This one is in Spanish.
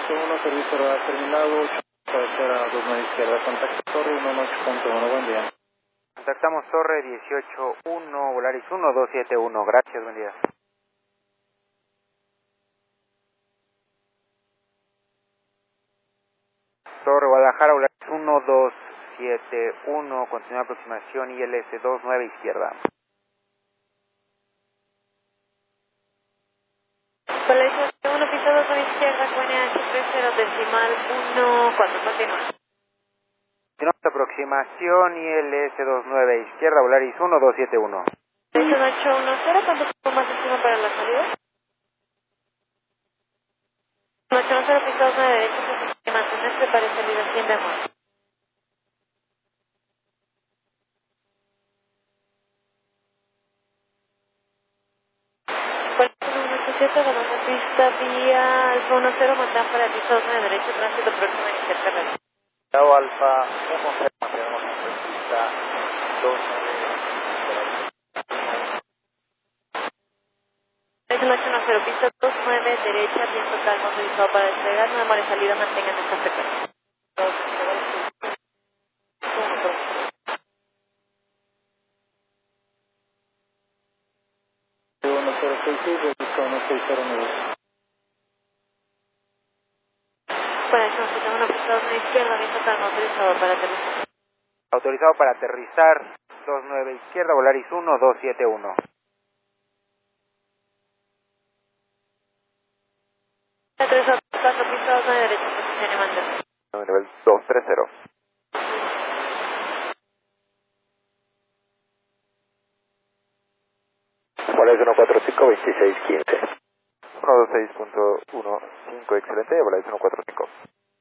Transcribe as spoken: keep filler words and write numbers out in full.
ocho uno, servicio radar terminado, ocho, cabecera dos nueve izquierda, contacto Torre uno ocho punto uno, buen día. Contactamos Torre dieciocho uno, Volaris uno dos siete uno, gracias, buen día. Torre Guadalajara, Volaris uno dos siete uno, continúa aproximación I L S dos nueve izquierda. Volaris uno, pista dos nueve izquierda, Q N H tres cero decimal uno cuatro, continúa. Continuamos aproximación I L S dos nueve izquierda, Volaris uno dos siete uno. Volaris ocho uno cero, ¿cuánto tiempo más estima para la salida? ocho uno cero, pista dos nueve derecha, que mantenerse para salida cien de amor. Volaris uno ocho siete, ganando pista vía Alfa uno cero, mantén para pista dos nueve derecha, tránsito próximo a iniciar carrera. Tau Alfa uno cero, mantenemos en pista dos nueve. ocho uno cero, pista dos nueve derecha, viento calmo, autorizado para despegar, no demore salida, mantengan esta frecuencia. uno cero seis seis, registra uno seis cero nueve. Para eso nos una pista dos nueve izquierda, viento calmo, autorizado para aterrizar. Autorizado para aterrizar dos nueve izquierda, Volaris uno dos siete uno. Autorizado para cuatro, pista dos nueve derecha, posición y mando. Nivel dos tres cero. Volaris uno cuatro cinco, veintiséis quince. uno dos seis punto uno cinco, excelente, Volaris uno cuatro cinco.